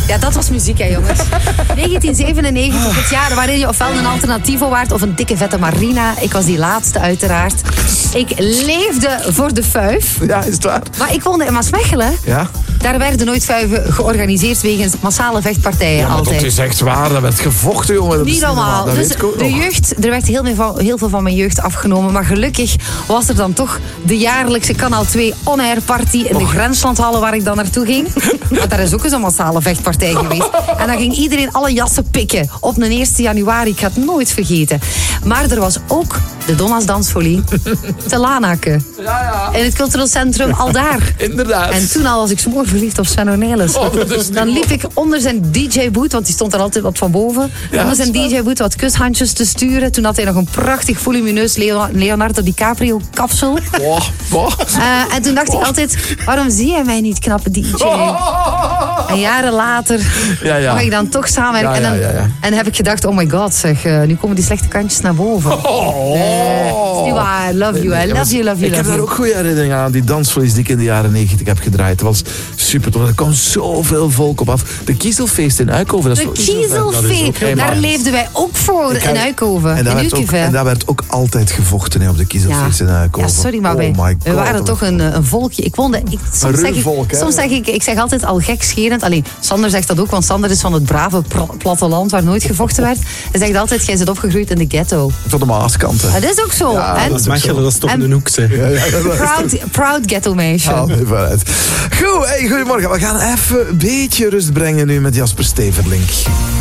Ja, dat was muziek, hè, jongens. 1997, het jaar waarin je ofwel een alternativo waard of een dikke vette Marina. Ik was die laatste, uiteraard. Ik leefde voor de fuif. Ja, is het waar? Maar ik woonde in Maasmechelen. Ja. Daar werden nooit fuiven georganiseerd wegens massale vechtpartijen. Ja, maar altijd. dat is echt waar. Dat werd gevochten, jongen. Dat is Niet normaal. Dat Dus weet ik ook de nog. jeugd, er werd heel veel van mijn jeugd afgenomen. Maar gelukkig was er dan toch de jaarlijkse Kanaal 2 on-air party in de Grenslandhallen waar ik dan naartoe ging. Want daar is ook eens een massale vechtpartij geweest. En dan ging iedereen alle jassen pikken op een 1 januari. Ik ga het nooit vergeten. Maar er was ook de Donna's Dansfolie te Lanaken. Ja. In het cultureel centrum Aldaar. Inderdaad. En toen al was ik smoor verliefd op Sven Ornelis. Dat is niet Dan liep ik onder zijn DJ-boot, want die stond er altijd wat van boven. Ja, onder zijn dat is DJ-boot wat kushandjes te sturen. Toen had hij nog een prachtig volumineus Leonardo DiCaprio-kapsel. Wow. En toen dacht ik altijd, waarom zie jij mij niet, knappe DJ? En jaren later mag ik dan toch samenwerken. Ja. En heb ik gedacht, oh my god, zeg, nu komen die slechte kantjes naar boven. Dat is niet waar. I love you, I love you, love you. Ik heb daar ook goede herinneringen aan. Die dansvlees die ik in de jaren 90 heb gedraaid. Dat was super tof. Er kwam zoveel volk op af. De Kiezelfeest in Uykoven. De Kiezelfeest, daar leefden wij ook voor in Uykoven. En daar werd ook altijd gevochten op de Kiezelfeest in Uykoven. Ja, sorry, maar we waren toch een volkje. Soms zeg ik zeg altijd al gekscherend. Alleen, Sander zegt dat ook, want Sander is van het brave platteland waar nooit gevochten werd. Hij zegt altijd, jij bent opgegroeid in de ghetto. Van de Maaskanten. Dat is ook zo. Ja, en, Dat is Mechelen, dat is toch een hoek, zeg. proud ghetto meisje. Haal me vooruit. Goed, goedemorgen. We gaan even een beetje rust brengen nu met Jasper Steverlink.